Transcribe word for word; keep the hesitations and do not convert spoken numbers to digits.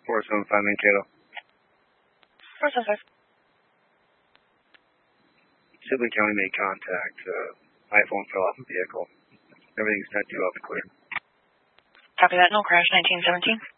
four seven five Mankato. four seven five. Sibley County made contact. Uh, iPhone fell off the vehicle. Everything's not due out the clear. Copy that. No crash. nineteen seventeen.